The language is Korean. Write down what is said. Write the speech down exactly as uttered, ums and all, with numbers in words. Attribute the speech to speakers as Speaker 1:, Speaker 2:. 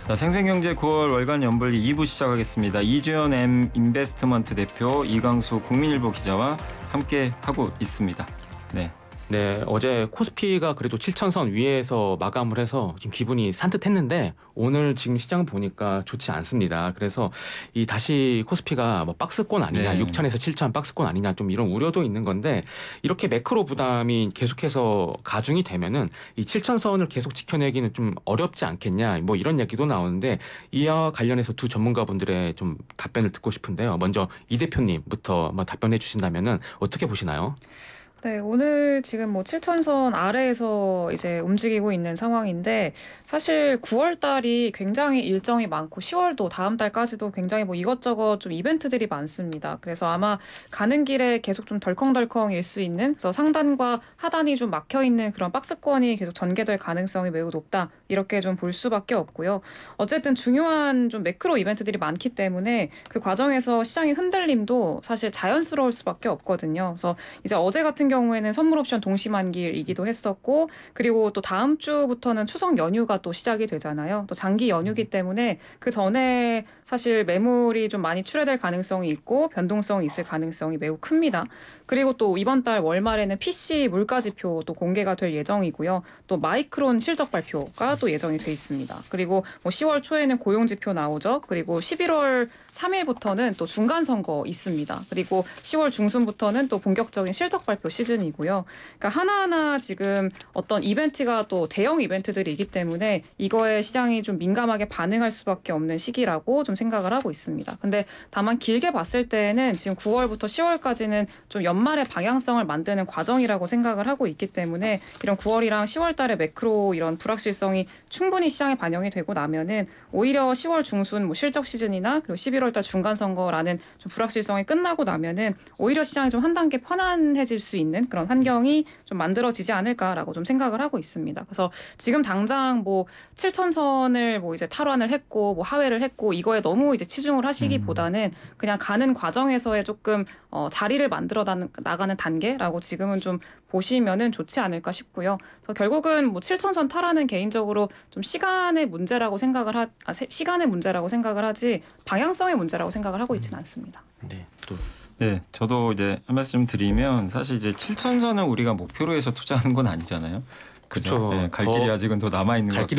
Speaker 1: 자, 생생경제 구월 월간 연불리 이 부 시작하겠습니다. 이주연 M 인베스트먼트 대표, 이광수 국민일보 기자와 함께 하고 있습니다. 네.
Speaker 2: 네, 어제 코스피가 그래도 칠천선 위에서 마감을 해서 지금 기분이 산뜻했는데 오늘 지금 시장 보니까 좋지 않습니다. 그래서 이 다시 코스피가 뭐 박스권 아니냐,
Speaker 1: 네.
Speaker 2: 육천에서 칠천 박스권 아니냐 좀 이런 우려도 있는 건데 이렇게 매크로 부담이 계속해서 가중이 되면은 이 칠천선을 계속 지켜내기는 좀 어렵지 않겠냐, 뭐 이런 얘기도 나오는데 이와 관련해서 두 전문가분들의 좀 답변을 듣고 싶은데요. 먼저 이 대표님부터 한번 답변해 주신다면은 어떻게 보시나요?
Speaker 3: 네, 오늘 지금 뭐 칠천선 아래에서 이제 움직이고 있는 상황인데 사실 구월 달이 굉장히 일정이 많고 시월도 다음 달까지도 굉장히 뭐 이것저것 좀 이벤트들이 많습니다. 그래서 아마 가는 길에 계속 좀 덜컹덜컹일 수 있는, 그래서 상단과 하단이 좀 막혀 있는 그런 박스권이 계속 전개될 가능성이 매우 높다, 이렇게 좀 볼 수밖에 없고요. 어쨌든 중요한 좀 매크로 이벤트들이 많기 때문에 그 과정에서 시장의 흔들림도 사실 자연스러울 수밖에 없거든요. 그래서 이제 어제 같은 경우에는 선물 옵션 동시만기일이기도 했었고, 그리고 또 다음 주부터는 추석 연휴가 또 시작이 되잖아요. 또 장기 연휴기 때문에 그 전에 사실 매물이 좀 많이 출회될 가능성이 있고 변동성이 있을 가능성이 매우 큽니다. 그리고 또 이번 달 월말에는 피씨 물가지표 또 공개가 될 예정이고요. 또 마이크론 실적 발표가 또 예정이 돼 있습니다. 그리고 뭐 시월 초에는 고용지표 나오죠. 그리고 십일월 삼일부터는 또 중간선거 있습니다. 그리고 시월 중순부터는 또 본격적인 실적 발표 시즌이고요. 그러니까 하나하나 지금 어떤 이벤트가 또 대형 이벤트들이 기 때문에 이거에 시장이 좀 민감하게 반응할 수밖에 없는 시기라고 좀 생각을 하고 있습니다. 근데 다만 길게 봤을 때에는 지금 구월부터 시월까지는 좀 연말의 방향성을 만드는 과정이라고 생각을 하고 있기 때문에 이런 구월이랑 시월 달의 매크로 이런 불확실성이 충분히 시장에 반영이 되고 나면은 오히려 시월 중순 뭐 실적 시즌이나 그리고 십일월 달 중간 선거라는 좀 불확실성이 끝나고 나면은 오히려 시장이 좀 한 단계 편안해질 수 있는 그런 환경이 좀 만들어지지 않을까라고 좀 생각을 하고 있습니다. 그래서 지금 당장 뭐 칠천선을 뭐 이제 탈환을 했고 뭐 하회를 했고 이거에 너무 이제 치중을 하시기보다는 그냥 가는 과정에서의 조금 어 자리를 만들어 나가는 단계라고 지금은 좀 보시면은 좋지 않을까 싶고요. 그래서 결국은 뭐 칠천선 탈환은 개인적으로 좀 시간의 문제라고 생각을 하 아, 시간의 문제라고 생각을 하지 방향성의 문제라고 생각을 하고 있지는 않습니다.
Speaker 2: 네, 또
Speaker 1: 네, 저도 이제 한 말씀 드리면 사실 이제 칠천선을 우리가 목표로 해서 투자하는 건 아니잖아요. 그죠?
Speaker 2: 그쵸.
Speaker 1: 네, 갈 길이
Speaker 2: 더
Speaker 1: 아직은 더 남아 있는 것
Speaker 2: 갈
Speaker 1: 같아요.